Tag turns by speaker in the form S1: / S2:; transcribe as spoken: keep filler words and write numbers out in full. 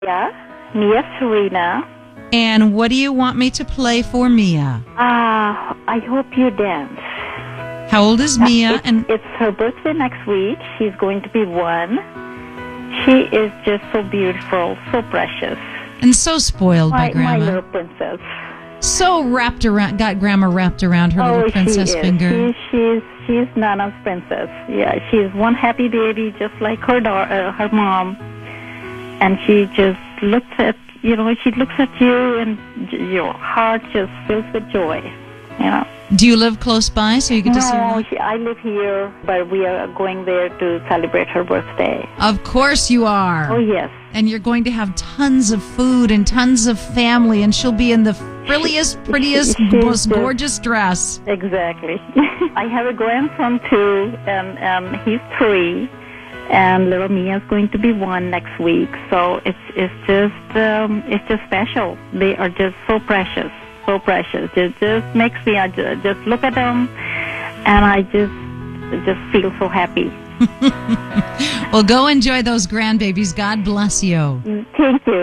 S1: Yeah, Mia Serena.
S2: And what do you want me to play for Mia?
S1: Ah, I hope you dance.
S2: How old is Mia?
S1: It's,
S2: and
S1: it's her birthday next week. She's going to be one. She is just so beautiful, so precious.
S2: and so spoiled
S1: My,
S2: by Grandma.
S1: my little princess.
S2: So wrapped around, got Grandma wrapped around her
S1: oh,
S2: little princess
S1: she is.
S2: finger.
S1: She, she's she's Nana's princess. Yeah, she's one happy baby, just like her daughter, uh, her mom. And she just looks at you know, she looks at you, and your heart just fills with joy. You know.
S2: Do you live close by so you get to see her?
S1: No, she, I live here, but we are going there to celebrate her birthday.
S2: Of course you are.
S1: Oh, yes.
S2: And you're going to have tons of food and tons of family, and she'll be in the frilliest, prettiest,
S1: She- she's
S2: most
S1: just-
S2: gorgeous dress.
S1: Exactly. I have a grandson, too, and um, he's three, and little Mia's going to be one next week. So it's it's just um, it's just special. They are just so precious, so precious. It just makes me I ju- just look at them, and I just just feel so happy.
S2: Well, go enjoy those grandbabies. God bless you.
S1: Thank you.